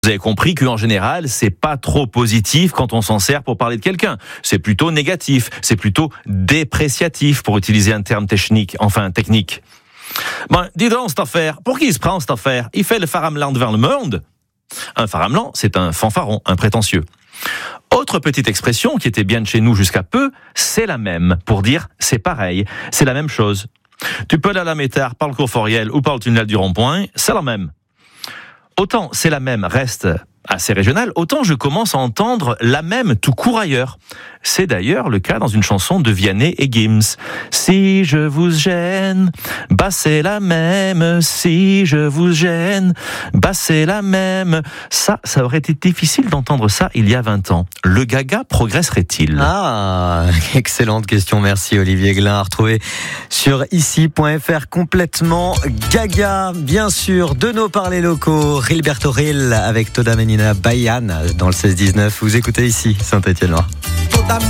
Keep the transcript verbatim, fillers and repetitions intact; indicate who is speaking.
Speaker 1: Vous avez compris qu'en général, c'est pas trop positif quand on s'en sert pour parler de quelqu'un. C'est plutôt négatif, c'est plutôt dépréciatif pour utiliser un terme technique, enfin technique. Bon, dis donc cette affaire, pour qui il se prend cette affaire? Il fait le faramelant devant le monde. Un faramelant, c'est un fanfaron, un prétentieux. Autre petite expression qui était bien de chez nous jusqu'à peu, c'est la même, pour dire c'est pareil, c'est la même chose. Tu peux aller à la métard par le cours Foriel ou par le tunnel du rond-point, c'est la même. Autant c'est la même reste assez régional, autant je commence à entendre la même tout court ailleurs. C'est d'ailleurs le cas dans une chanson de Vianney et Gims. Si je vous gêne, bah c'est la même. Si je vous gêne, bah c'est la même. Ça, ça aurait été difficile d'entendre ça il y a vingt ans. Le gaga progresserait-il?
Speaker 2: Ah, excellente question. Merci Olivier Glin. À retrouver sur ici point f r complètement gaga, bien sûr, de nos parlers locaux. Rilberto Ril avec Toda Menina Bayan dans le seize dix-neuf. Vous écoutez ici Saint-Étienne-Loire.